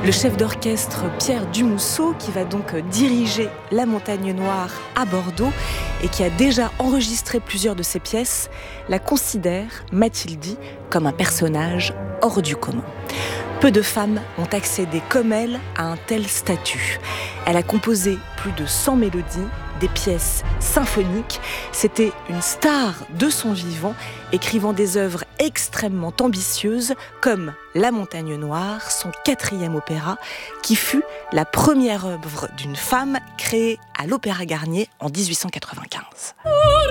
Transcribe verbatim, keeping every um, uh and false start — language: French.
Le chef d'orchestre Pierre Dumousseau, qui va donc diriger La Montagne Noire à Bordeaux et qui a déjà enregistré plusieurs de ses pièces, la considère, m'a-t-il dit, comme un personnage hors du commun. Peu de femmes ont accédé comme elle à un tel statut. Elle a composé plus de cent mélodies, des pièces symphoniques. C'était une star de son vivant, écrivant des œuvres extrêmement ambitieuses comme La Montagne Noire, son quatrième opéra, qui fut la première œuvre d'une femme créée à l'Opéra Garnier en dix-huit cent quatre-vingt-quinze.